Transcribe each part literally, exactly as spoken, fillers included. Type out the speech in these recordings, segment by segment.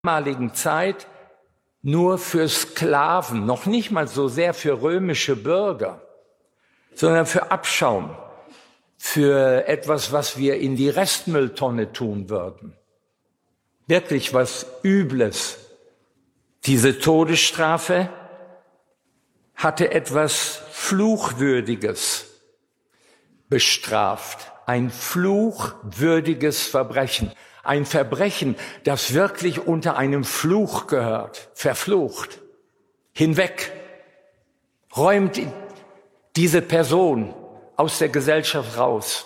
damaligen Zeit nur für Sklaven, noch nicht mal so sehr für römische Bürger, sondern für Abschaum, für etwas, was wir in die Restmülltonne tun würden. Wirklich was Übles. Diese Todesstrafe hatte etwas Fluchwürdiges bestraft, ein fluchwürdiges Verbrechen, ein Verbrechen, das wirklich unter einem Fluch gehört, verflucht, hinweg, räumt diese Person aus der Gesellschaft raus,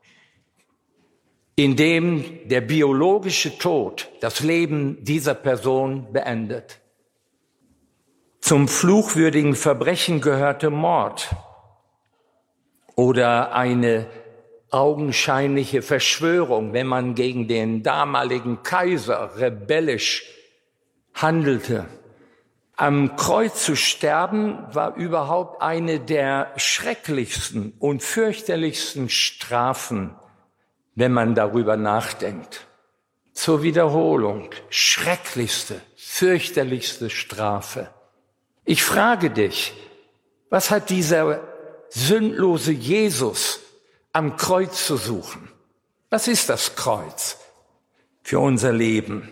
indem der biologische Tod das Leben dieser Person beendet. Zum fluchwürdigen Verbrechen gehörte Mord oder eine augenscheinliche Verschwörung, wenn man gegen den damaligen Kaiser rebellisch handelte. Am Kreuz zu sterben war überhaupt eine der schrecklichsten und fürchterlichsten Strafen, wenn man darüber nachdenkt. Zur Wiederholung, schrecklichste, fürchterlichste Strafe. Ich frage dich, was hat dieser sündlose Jesus am Kreuz zu suchen? Was ist das Kreuz für unser Leben?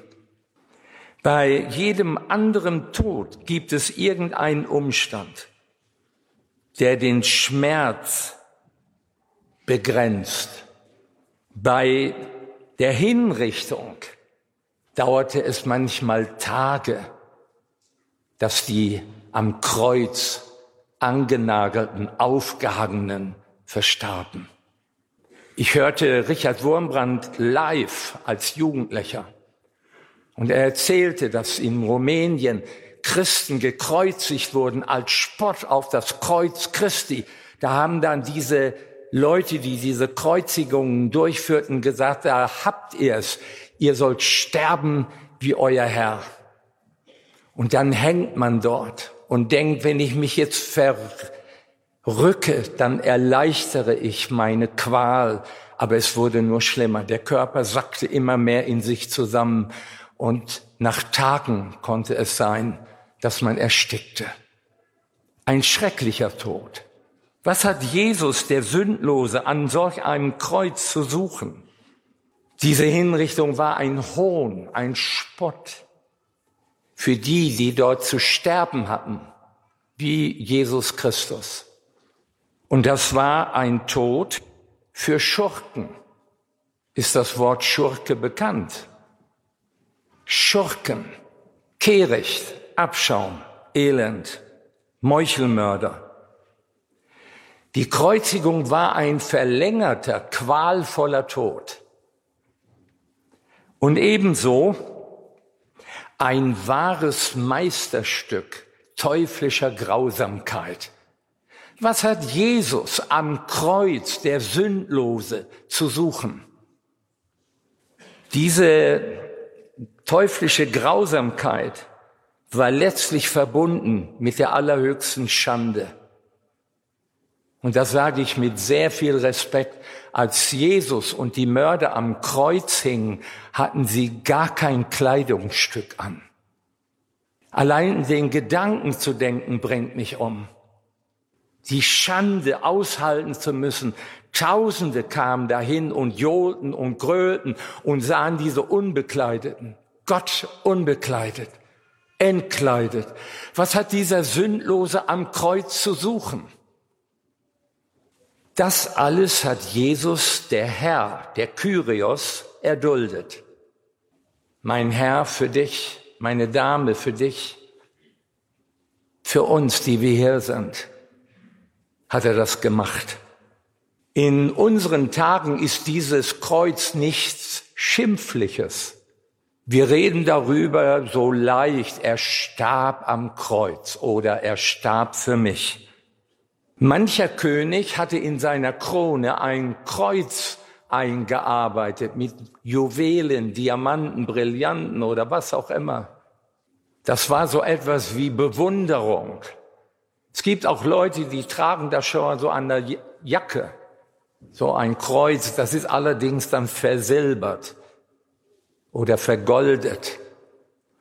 Bei jedem anderen Tod gibt es irgendeinen Umstand, der den Schmerz begrenzt. Bei der Hinrichtung dauerte es manchmal Tage, dass die am Kreuz angenagelten, aufgehangenen verstarben. Ich hörte Richard Wurmbrand live als Jugendlicher und er erzählte, dass in Rumänien Christen gekreuzigt wurden als Spott auf das Kreuz Christi. Da haben dann diese Leute, die diese Kreuzigungen durchführten, gesagt, da habt ihr es, ihr sollt sterben wie euer Herr. Und dann hängt man dort und denkt, wenn ich mich jetzt verrücke, dann erleichtere ich meine Qual. Aber es wurde nur schlimmer. Der Körper sackte immer mehr in sich zusammen und nach Tagen konnte es sein, dass man erstickte. Ein schrecklicher Tod. Was hat Jesus, der Sündlose, an solch einem Kreuz zu suchen? Diese Hinrichtung war ein Hohn, ein Spott für die, die dort zu sterben hatten, wie Jesus Christus. Und das war ein Tod für Schurken. Ist das Wort Schurke bekannt? Schurken, Kehricht, Abschaum, Elend, Meuchelmörder. Die Kreuzigung war ein verlängerter, qualvoller Tod. Und ebenso ein wahres Meisterstück teuflischer Grausamkeit. Was hat Jesus am Kreuz, der Sündlose, zu suchen? Diese teuflische Grausamkeit war letztlich verbunden mit der allerhöchsten Schande. Und das sage ich mit sehr viel Respekt. Als Jesus und die Mörder am Kreuz hingen, hatten sie gar kein Kleidungsstück an. Allein den Gedanken zu denken, bringt mich um. Die Schande aushalten zu müssen. Tausende kamen dahin und johlten und grölten und sahen diese Unbekleideten. Gott unbekleidet, entkleidet. Was hat dieser Sündlose am Kreuz zu suchen? Das alles hat Jesus, der Herr, der Kyrios, erduldet. Mein Herr für dich, meine Dame für dich, für uns, die wir hier sind, hat er das gemacht. In unseren Tagen ist dieses Kreuz nichts Schimpfliches. Wir reden darüber so leicht, er starb am Kreuz oder er starb für mich. Mancher König hatte in seiner Krone ein Kreuz eingearbeitet mit Juwelen, Diamanten, Brillanten oder was auch immer. Das war so etwas wie Bewunderung. Es gibt auch Leute, die tragen das schon so an der Jacke. So ein Kreuz, das ist allerdings dann versilbert oder vergoldet.